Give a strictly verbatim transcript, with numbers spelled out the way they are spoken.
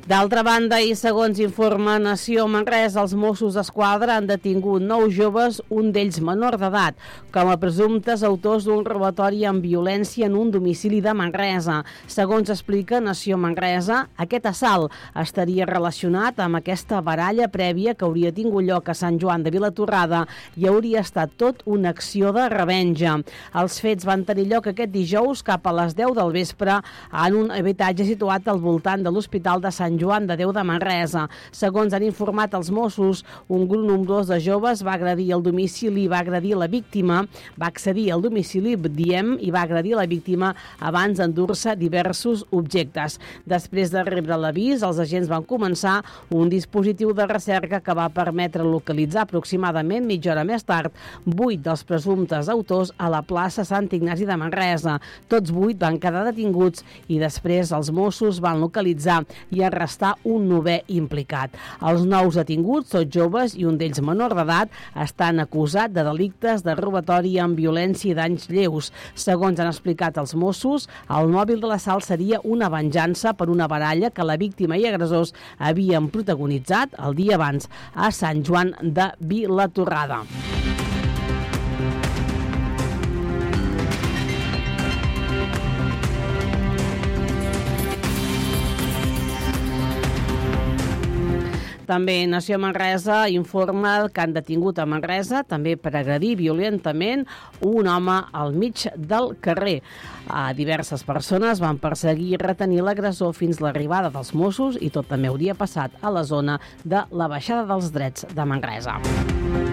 D'altra banda, i segons informa Nació Manresa, els Mossos d'Esquadra han detingut nou joves, un d'ells menor d'edat, com a presumptes autors d'un robatori amb violència en un domicili de Manresa. Segons explica Nació Manresa, aquest assalt estaria relacionat amb aquesta baralla prèvia que hauria tingut lloc a Sant Joan de Vilatorrada i hauria estat tot una acció de revenja. Els fets van tenir lloc aquest dijous cap a les deu del vespre en un habitatge situat al voltant de l'Hospital de Sant Joan de Déu de Manresa. Segons han informat els Mossos, un grup nombrós de joves va agredir el domicili i va agredir la víctima, va accedir al domicili, diem, i va agredir la víctima abans d'endur-se diversos objectes. Després de rebre l'avís, els agents van començar un dispositiu de recerca que va permetre localitzar aproximadament mitja hora més tard vuit dels presumptes autors a la plaça Sant Ignasi de Manresa. Tots vuit van quedar detinguts i després els Mossos van localitzar i arrestar un novè implicat. Els nous detinguts, tots joves i un d'ells menor d'edat, estan acusats de delictes de robatori amb violència i danys lleus. Segons han explicat els Mossos, el mòbil de l'assalt seria una venjança per una baralla que la víctima i agressors havien protagonitzat el dia abans a Sant Joan de Vilatorrada. També Nació Manresa informa que han detingut a Manresa, també per agredir violentament un home al mig del carrer. A diverses persones van perseguir i retenir l'agressor fins l'arribada dels Mossos i tot també hauria passat a la zona de la Baixada dels Drets de Manresa.